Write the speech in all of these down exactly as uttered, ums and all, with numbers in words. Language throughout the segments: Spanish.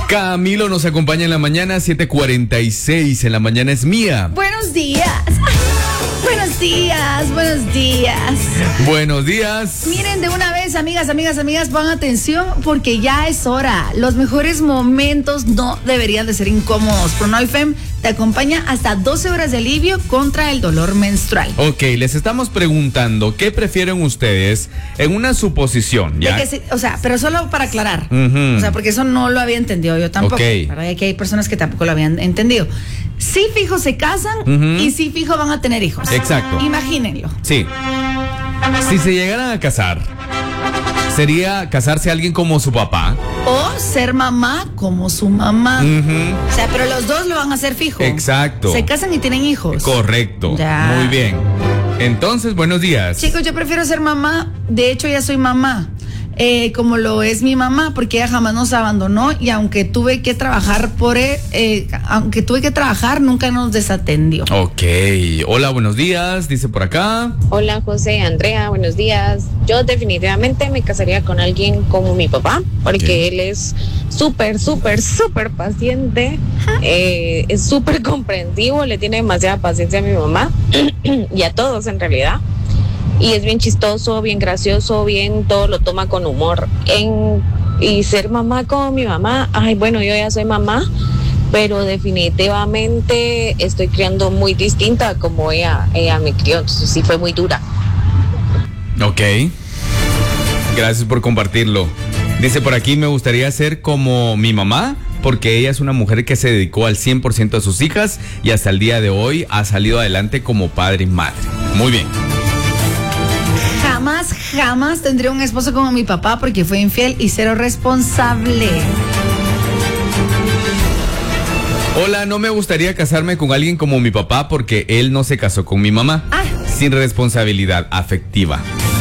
Camilo nos acompaña en la mañana, siete cuarenta y seis. En la mañana es mía. Buenos días. Buenos días, buenos días. Buenos días. Miren, de una vez, amigas, amigas, amigas, pongan atención porque ya es hora. Los mejores momentos no deberían de ser incómodos. Pronolfem te acompaña hasta doce horas de alivio contra el dolor menstrual. Ok, les estamos preguntando, ¿qué prefieren ustedes en una suposición? ¿Ya? De que si- o sea, pero solo para aclarar. Ujú. O sea, porque eso no lo había entendido yo tampoco. Ok. ¿Verdad? Y que hay personas que tampoco lo habían entendido. Sí fijo se casan Ujú. y sí fijo van a tener hijos. Exacto. Imagínenlo. Sí. Si se llegaran a casar, ¿sería casarse alguien como su papá? O ser mamá como su mamá. Ujú. O sea, pero los dos lo van a hacer fijo. Exacto. Se casan y tienen hijos. Correcto. Ya. Muy bien. Entonces, buenos días. Chicos, yo prefiero ser mamá. De hecho, ya soy mamá. Eh, como lo es mi mamá, porque ella jamás nos abandonó y aunque tuve que trabajar por él, eh, aunque tuve que trabajar, nunca nos desatendió. Ok. Hola, buenos días. Dice por acá. Hola José, Andrea, buenos días. Yo definitivamente me casaría con alguien como mi papá, porque Ok. él es súper, súper, súper paciente, eh, es súper comprensivo, le tiene demasiada paciencia a mi mamá y a todos en realidad. Y es bien chistoso, bien gracioso, bien, todo lo toma con humor. En, y ser mamá como mi mamá, ay, bueno, yo ya soy mamá, pero definitivamente estoy criando muy distinta a como ella, ella me crió, entonces sí fue muy dura. Ok. Gracias por compartirlo. Dice por aquí, me gustaría ser como mi mamá, porque ella es una mujer que se dedicó al cien por ciento a sus hijas y hasta el día de hoy ha salido adelante como padre y madre. Muy bien. Jamás, jamás tendría un esposo como mi papá porque fue infiel y cero responsable. Hola, no me gustaría casarme con alguien como mi papá porque él no se casó con mi mamá. Ah. Sin responsabilidad afectiva.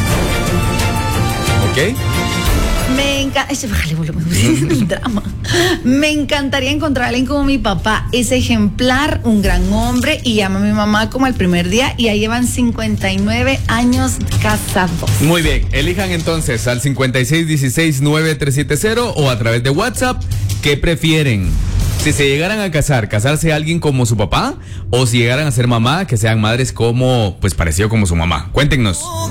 ¿Ok? Me encanta. Bájale volumen, el drama. Me encantaría encontrar a alguien como mi papá. Es ejemplar, un gran hombre y llama a mi mamá como el primer día y ya llevan cincuenta y nueve años casados. Muy bien, elijan entonces al cincuenta y seis dieciséis nueve tres siete cero o a través de WhatsApp, ¿qué prefieren? Si se llegaran a casar, casarse a alguien como su papá o si llegaran a ser mamá, que sean madres como, pues parecido como su mamá. Cuéntenos.